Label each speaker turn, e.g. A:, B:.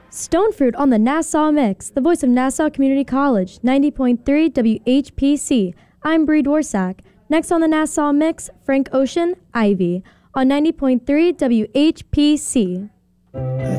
A: Stone Fruit on the Nassau Mix, the voice of Nassau Community College, 90.3 WHPC. I'm Bree Dworsak. Next on the Nassau Mix, Frank Ocean, Ivy, on 90.3 WHPC.